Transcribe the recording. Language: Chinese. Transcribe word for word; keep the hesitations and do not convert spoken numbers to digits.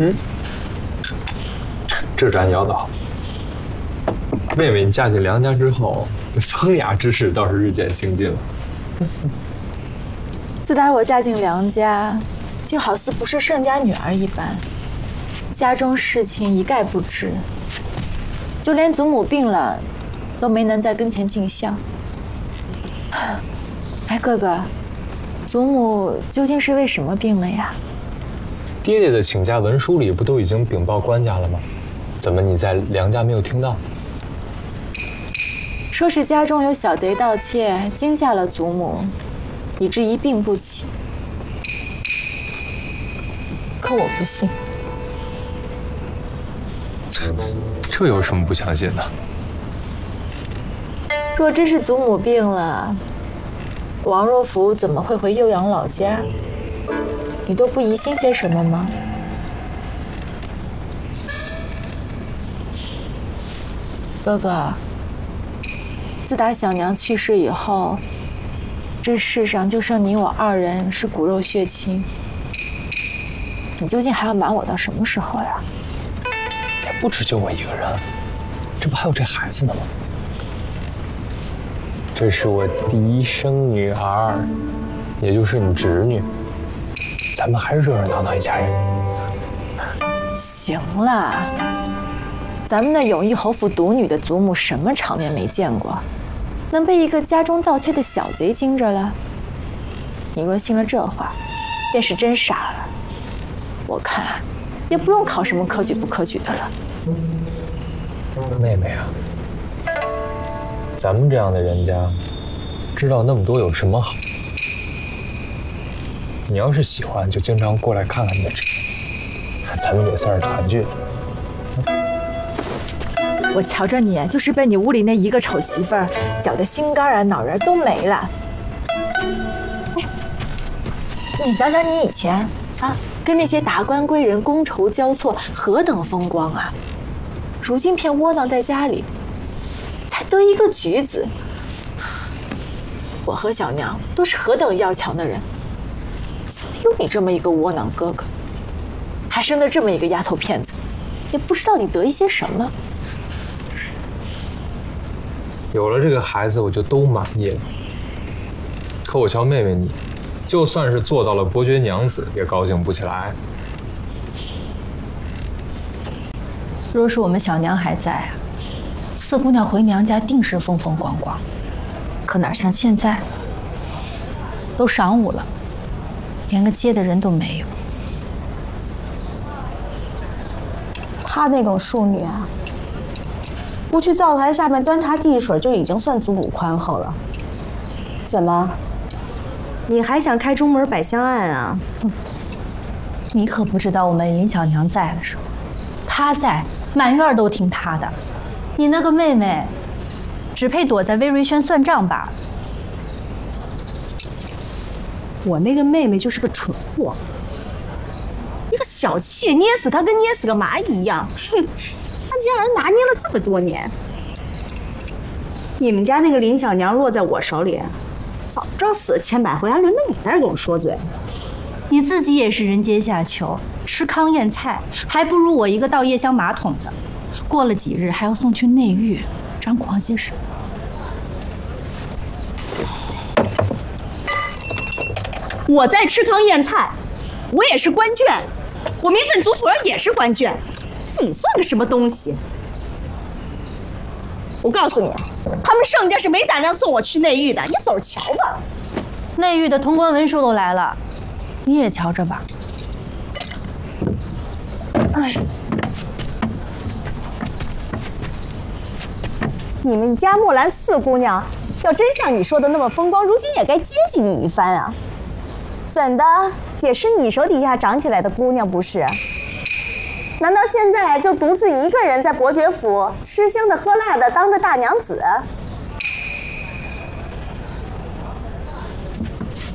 嗯，这展要的好。妹妹，你嫁进梁家之后，风雅之事倒是日渐精进了。 自打我嫁进梁家，就好似不是盛家女儿一般，家中事情一概不知，就连祖母病了，都没能在跟前尽孝。哎，哥哥，祖母究竟是为什么病了呀？ 爹爹的请假文书里不都已经禀报官家了吗？怎么你在梁家没有听到？ 说是家中有小贼盗窃，惊吓了祖母，以致一病不起。可我不信。 这有什么不相信的？ 若真是祖母病了，王若甫怎么会回幼阳老家？你都不疑心些什么吗？哥哥，自打小娘去世以后，这世上就剩你我二人是骨肉血亲。你究竟还要瞒我到什么时候呀？ 也不只就我一个人，这不还有这孩子呢吗？这是我第一生女儿，也就是你侄女。咱们还是热热闹闹一家人。 行了，咱们那永义侯府独女的祖母什么场面没见过，能被一个家中盗窃的小贼惊着了？你若信了这话，便是真傻了。我看也不用考什么科举不科举的了。 妹妹啊，咱们这样的人家，知道那么多有什么好？你要是喜欢，就经常过来看看你的侄女，咱们也算是团聚了。 我瞧着你，就是被你屋里那一个丑媳妇儿搅得心肝啊、脑仁都没了。你想想你以前啊，跟那些达官贵人觥筹交错，何等风光啊！如今偏窝囊在家里，才得一个举子。我和小娘都是何等要强的人，怎么有你这么一个窝囊哥哥，还生得这么一个丫头片子，也不知道你得意些什么。 有了这个孩子，我就都满意了。可我瞧妹妹你，就算是做到了伯爵娘子，也高兴不起来。 若是我们小娘还在啊，四姑娘回娘家定是风风光光。可哪像现在，都晌午了，连个接的人都没有。 她那种庶女啊，不去灶台下面端茶递水就已经算祖母宽厚了。怎么，你还想开中门摆香案啊？ 哼，你可不知道我们林小娘在的时候，她在，满院都听她的。你那个妹妹，只配躲在魏瑞轩算账罢了。 我那个妹妹就是个蠢货，一个小妾捏死她跟捏死个蚂蚁一样。哼，她竟然拿捏了这么多年。你们家那个林小娘落在我手里，早知道死了千百回，还轮到你在这跟我说嘴？ 你自己也是人阶下囚，吃糠咽菜，还不如我一个倒夜香马桶的。过了几日还要送去内狱，张狂些什么？ 我在吃糠咽菜，我也是官眷，我名分族谱上也是官眷，你算个什么东西？我告诉你，他们盛家是没胆量送我去内狱的，你走着瞧吧。 内狱的通关文书都来了，你也瞧着吧。 哎，你们家木兰四姑娘要真像你说的那么风光，如今也该接济你一番啊。怎的，也是你手底下长起来的姑娘不是？难道现在就独自一个人在伯爵府吃香的喝辣的，当着大娘子？